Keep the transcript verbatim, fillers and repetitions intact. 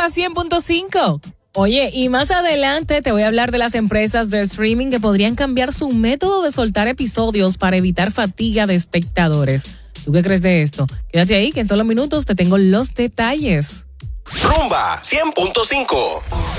Rumba cien punto cinco. Oye, y más adelante te voy a hablar de las empresas de streaming que podrían cambiar su método de soltar episodios para evitar fatiga de espectadores. ¿Tú qué crees de esto? Quédate ahí que en solo minutos te tengo los detalles. Rumba cien punto cinco.